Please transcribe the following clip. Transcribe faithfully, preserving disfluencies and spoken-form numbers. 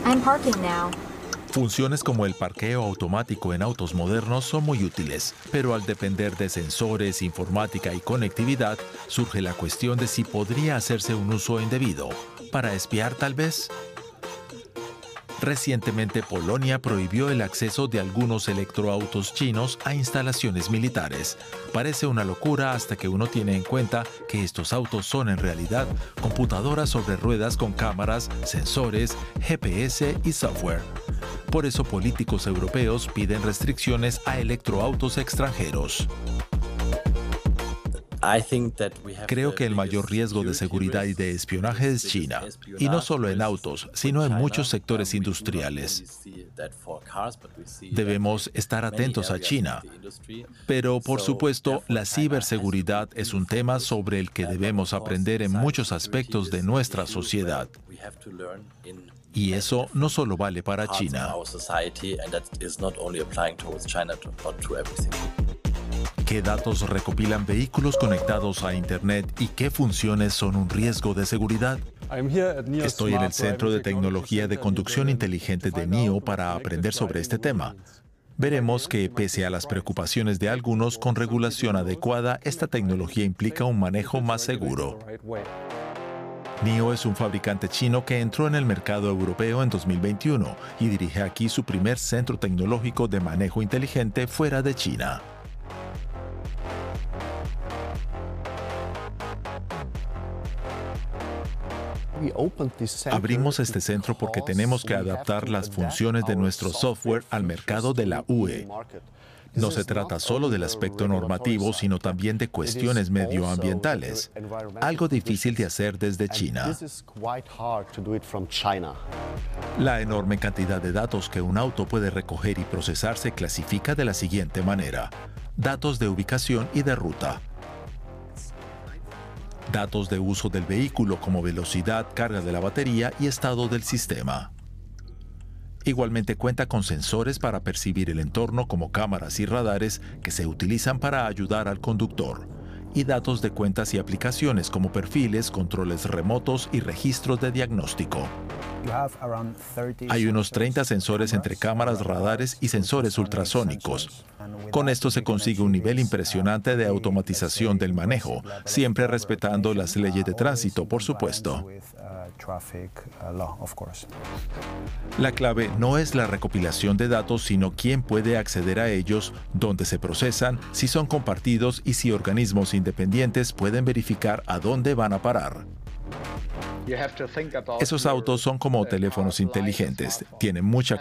I'm parking now. Funciones como el parqueo automático en autos modernos son muy útiles, pero al depender de sensores, informática y conectividad, surge la cuestión de si podría hacerse un uso indebido. ¿Para espiar tal vez? Recientemente Polonia prohibió el acceso de algunos electroautos chinos a instalaciones militares. Parece una locura hasta que uno tiene en cuenta que estos autos son en realidad computadoras sobre ruedas con cámaras, sensores, G P S y software. Por eso políticos europeos piden restricciones a electroautos extranjeros. Creo que el mayor riesgo de seguridad y de espionaje es China, y no solo en autos, sino en muchos sectores industriales. Debemos estar atentos a China, pero por supuesto la ciberseguridad es un tema sobre el que debemos aprender en muchos aspectos de nuestra sociedad. Y eso no solo vale para China. ¿Qué datos recopilan vehículos conectados a Internet y qué funciones son un riesgo de seguridad? Estoy en el Centro de Tecnología de Conducción Inteligente de NIO para aprender sobre este tema. Veremos que, pese a las preocupaciones de algunos con regulación adecuada, esta tecnología implica un manejo más seguro. NIO es un fabricante chino que entró en el mercado europeo en dos mil veintiuno y dirige aquí su primer centro tecnológico de manejo inteligente fuera de China. Abrimos este centro porque tenemos que adaptar las funciones de nuestro software al mercado de la U E. No se trata solo del aspecto normativo, sino también de cuestiones medioambientales, algo difícil de hacer desde China. La enorme cantidad de datos que un auto puede recoger y procesar se clasifica de la siguiente manera: datos de ubicación y de ruta, datos de uso del vehículo como velocidad, carga de la batería y estado del sistema. Igualmente cuenta con sensores para percibir el entorno como cámaras y radares que se utilizan para ayudar al conductor, y datos de cuentas y aplicaciones como perfiles, controles remotos y registros de diagnóstico. Hay unos treinta sensores entre cámaras, radares y sensores ultrasónicos. Con esto se consigue un nivel impresionante de automatización del manejo, siempre respetando las leyes de tránsito, por supuesto. La clave no es la recopilación de datos, sino quién puede acceder a ellos, dónde se procesan, si son compartidos y si organismos independientes pueden verificar a dónde van a parar. Esos autos son como teléfonos inteligentes, tienen mucha